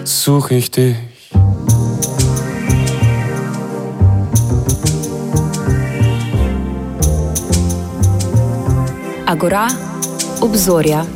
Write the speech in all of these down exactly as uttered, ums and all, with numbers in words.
suche ich dich. Agora, obzorja.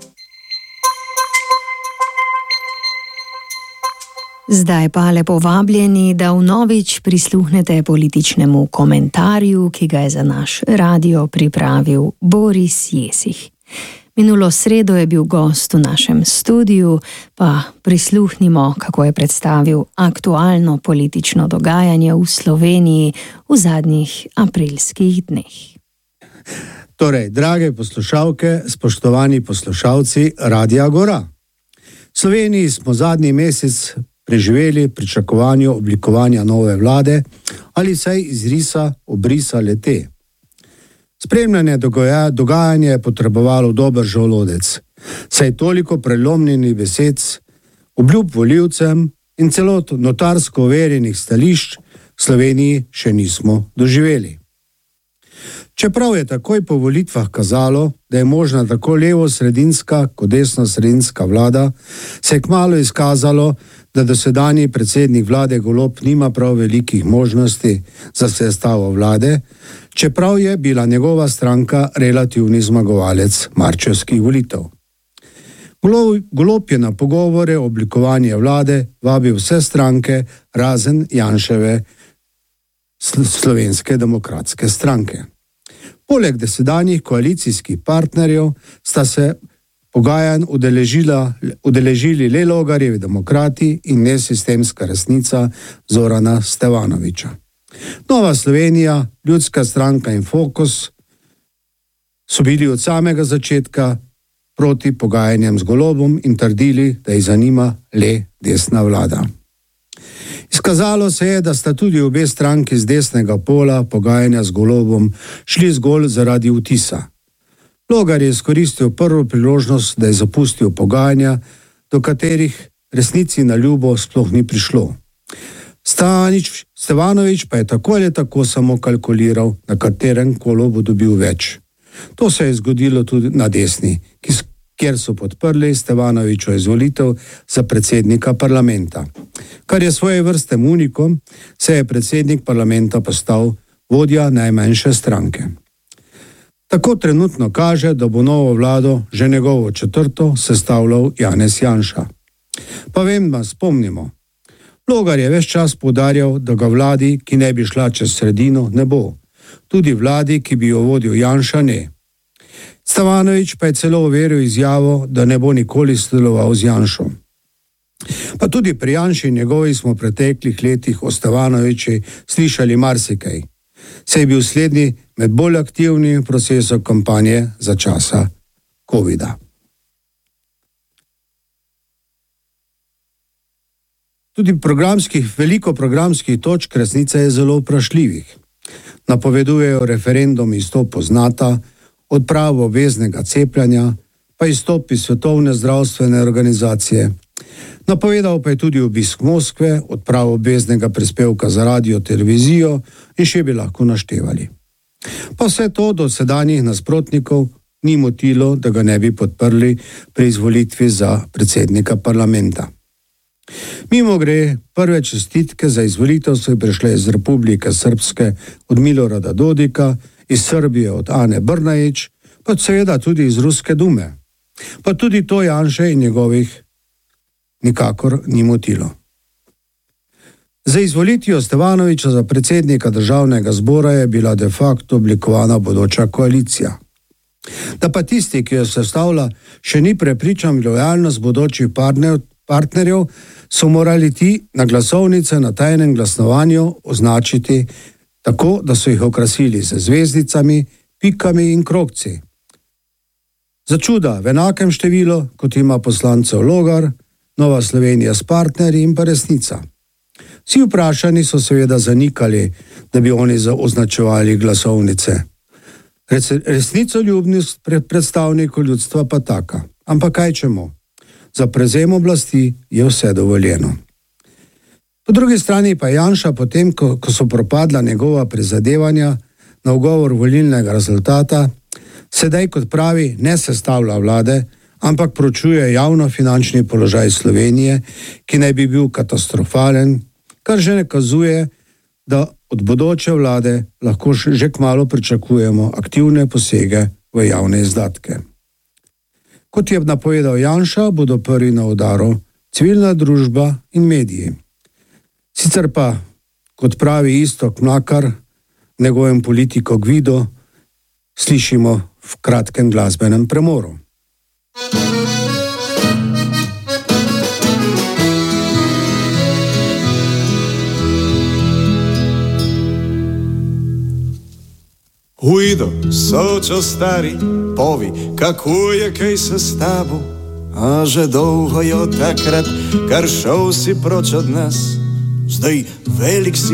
Zdaj pa lepo vabljeni, da vnovič prisluhnete političnemu komentarju, ki ga je za naš radio pripravil Boris Jesih. Minulo sredo je bil gost v našem studiu, pa prisluhnimo, kako je predstavil aktualno politično dogajanje v Sloveniji v zadnjih aprilskih dneh. Torej, drage poslušalke, spoštovani poslušalci Radia Agora. V Sloveniji smo zadnji mesec preživeli pričakovanju oblikovanja nove vlade ali vsaj izrisa, obrisa le-te. Spremljanje dogaja, dogajanja je potrebovalo dober žolodec, saj toliko prelomljenih besed, obljub volivcem in celo notarsko overjenih stališč v Sloveniji še nismo doživeli. Čeprav je takoj po volitvah kazalo, da je možna tako levo-sredinska kot desno-sredinska vlada, se je kmalu izkazalo, da dosedanji predsednik vlade Golob nima prav velikih možnosti za sestavo vlade, čeprav je bila njegova stranka relativni zmagovalec marčevskih volitev. Golob je na pogovore o oblikovanju vlade vabil vse stranke razen Janševe Slovenske demokratske stranke. Poleg dosedanjih koalicijskih partnerjev sta se pogajanj udeležili le Logarjevi demokrati in nesistemska resnica Zorana Stevanovića. Nova Slovenija, Ljudska stranka in Fokus so bili od samega začetka proti pogajanjem z Golobom in trdili, da jih zanima le desna vlada. Izkazalo se je, da sta tudi obe stranki z desnega pola pogajanja z Golobom šli zgolj zaradi vtisa. Logar je izkoristil prvo priložnost, da je zapustil pogajanja, do katerih resnici na ljubo sploh ni prišlo. Stanič, Stevanović pa je tako ali tako samo kalkuliral, na katerem kolo bo dobil več. To se je zgodilo tudi na desni, kjer so podprli Stevanovićo izvolitev za predsednika parlamenta. Kar je svoje vrste unikum, se je predsednik parlamenta postal vodja najmanjše stranke. Tako trenutno kaže, da bo novo vlado, že njegovo četrto, sestavljal Janez Janša. Pa vem, da spomnimo. Logar je ves čas poudarjal, da ga vladi, ki ne bi šla čez sredino, ne bo. Tudi vladi, ki bi jo vodil Janša, ne. Stevanović pa je celo overil izjavo, da ne bo nikoli sodeloval z Janšo. Pa tudi pri Janši in njegovi smo v preteklih letih o Stevanoviću slišali marsikaj. Se je bil slednji med bolj aktivnim procesom kampanje za časa covida. Tudi programskih, veliko programskih točk resnice je zelo vprašljivih. Napovedujejo referendum izstop iz NATO, odpravo obveznega cepljenja, pa izstop iz Svetovne zdravstvene organizacije. Napovedal pa je tudi obisk Moskve, odpravo obveznega prispevka za radio, televizijo in še bi lahko naštevali. Pa vse to do sedanjih nasprotnikov ni motilo, da ga ne bi podprli pri izvolitvi za predsednika parlamenta. Mimo gre, prve čestitke za izvolitev so prišle iz Republike Srpske od Milorada Dodika, iz Srbije od Ane Brnajić, pa seveda tudi iz Ruske dume. Pa tudi to Janše in njegovih nikakor ni motilo. Za izvolitvijo Stevanovića za predsednika državnega zbora je bila de facto oblikovana bodoča koalicija. Da pa tisti, ki jo sestavlja, še ni prepričan v lojalnost bodočih partner, partnerjev, so morali ti na glasovnice na tajnem glasovanju označiti tako, da so jih okrasili z zvezdicami, pikami in krogci. Za čuda v enakem številu, kot ima poslancev Logar, Nova Slovenija s partnerji in pa Resnica. Vsi vprašani so seveda zanikali, da bi oni označevali glasovnice. Resnicoljubnost predstavnikov ljudstva pa taka. Ampak kaj čemu? Za prevzem oblasti je vse dovoljeno. Po drugi strani pa Janša potem, ko, ko so propadla njegova prizadevanja na ugovor volilnega rezultata, sedaj kot pravi ne sestavlja vlade, ampak pročuje javno-finančni položaj Slovenije, ki naj bi bil katastrofalen, kar že nakazuje, da od bodoče vlade lahko že kmalu pričakujemo aktivne posege v javne izdatke. Kot je napovedal Janša, bodo prvi na udaru civilna družba in mediji. Sicer pa, kot pravi Iztok Mlakar, njegovem politiko Gvido, slišimo v kratkem glasbenem premoru. Ujdo, sočo stari, povi, kako je kaj se s tabo, a že dolgo je od takrat, kar šel si proč od nas, zdaj velik si